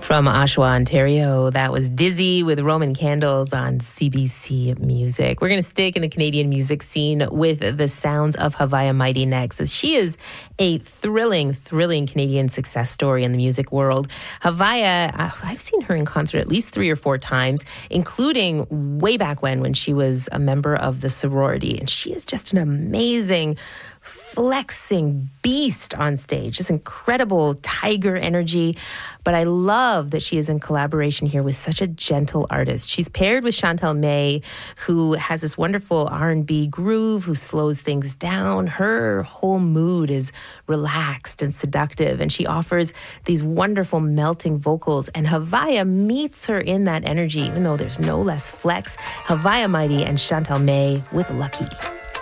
From Oshawa, Ontario, that was Dizzy with Roman Candles on CBC Music. We're going to stick in the Canadian music scene with the sounds of Havaya Mighty next, as she is a thrilling Canadian success story in the music world. Havaya, I've seen her in concert at least 3 or 4 times, including way back when she was a member of the sorority. And she is just an amazing flexing beast on stage, just incredible tiger energy. But I love that she is in collaboration here with such a gentle artist. She's paired with Chantel May, who has this wonderful R&B groove, who slows things down. Her whole mood is relaxed and seductive, and she offers these wonderful melting vocals. And Havaya meets her in that energy, even though there's no less flex. Havaya Mighty and Chantel May with Lucky.